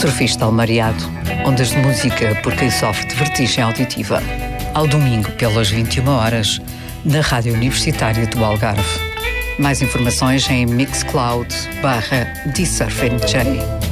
Surfista Almariado, ondas de música por quem sofre de vertigem auditiva. Ao domingo, pelas 21 horas, na Rádio Universitária do Algarve. Mais informações em Mixcloud/TheSurfingJ.